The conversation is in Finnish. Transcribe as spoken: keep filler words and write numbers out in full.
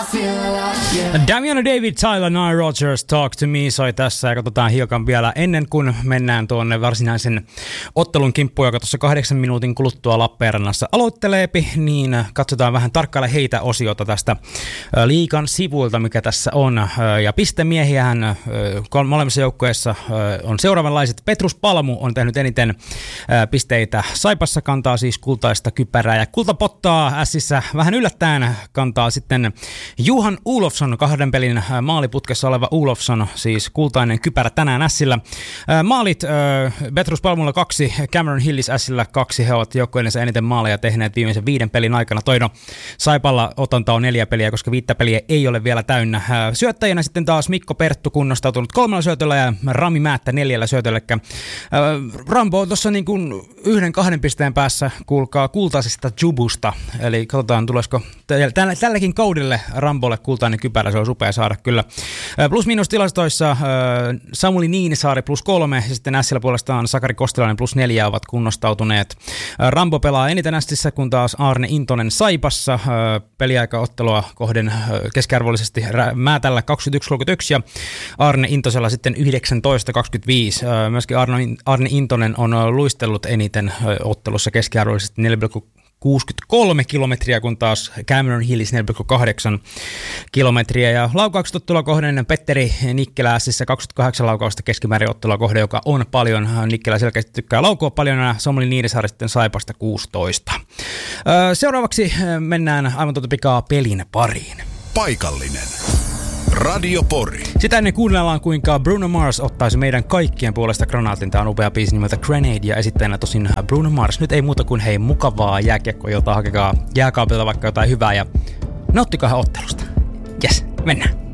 Damian David Tyler, Nile Rodgers, Talk to Me soi tässä ja katsotaan hiukan vielä ennen kuin mennään tuonne varsinaisen ottelun kimppuun, joka tuossa kahdeksan minuutin kuluttua Lappeenrannassa aloitteleepi, niin katsotaan vähän tarkkailla heitä osiota tästä liigan sivuilta, mikä tässä on. Ja pistemiehiähän molemmissa joukkueissa on seuraavanlaiset. Petrus Palmu on tehnyt eniten pisteitä Saipassa, kantaa siis kultaista kypärää ja kultapottaa Ässissä vähän yllättäen kantaa sitten Johan Olofsson, kahden pelin maaliputkessa oleva Olofsson, siis kultainen kypärä tänään Ässillä. Maalit Petrus Palmulla kaksi, Cameron Hillis Ässillä kaksi, he ovat joukkueensa eniten maaleja tehneet viimeisen viiden pelin aikana. Toino Saipalla otanta on neljä peliä, koska viittä peliä ei ole vielä täynnä. Syöttäjänä sitten taas Mikko Perttu kunnostautunut kolmella syötöllä ja Rami Määttä neljällä syötöllä. Rambo on tuossa niin kuin yhden kahden pisteen päässä, kuulkaa, kultaisesta jubusta. Eli katsotaan, tulisiko tälläkin kaudelle Rambolle kultainen kypärä, se on upea saada kyllä. Plus-miinus tilastoissa Samuli Niinisaari plus kolme ja sitten Ässillä puolestaan Sakari Kostilainen plus neljä ovat kunnostautuneet. Rambo pelaa eniten Ässissä, kun taas Arne Intonen Saipassa. Peliaikaottelua kohden keskiarvollisesti Määtällä kaksikymmentäyksi kolmekymmentäyksi ja Arne Intosella sitten yhdeksäntoista kaksikymmentäviisi. Myöskin Arne, Arne Intonen on luistellut eniten ottelussa keskiarvollisesti neljä pilkku kuusikymmentäkolme kilometriä, kun taas Cameron Hillis neljä pilkku kahdeksan kilometriä. Ja laukaukset ottelua kohden Petteri Nikkelä Ässissä kaksikymmentäkahdeksan laukausta keskimäärin ottelua kohden, joka on paljon. Nikkelä selkeästi tykkää laukua paljon ja Samuli Niinisaari sitten Saipasta kuusitoista. Seuraavaksi mennään aivan tuota pikaa pelin pariin. Paikallinen. Radio Pori. Sitä ennen kuunnellaan, kuinka Bruno Mars ottaisi meidän kaikkien puolesta granaatin. Tämä on upea biisi nimeltä Grenade ja esittäjänä tosin Bruno Mars. Nyt ei muuta kuin hei mukavaa jääkiekkoiltaa, hakekaa jääkaapilta vaikka jotain hyvää ja nauttikaa ottelusta. Jes, mennään.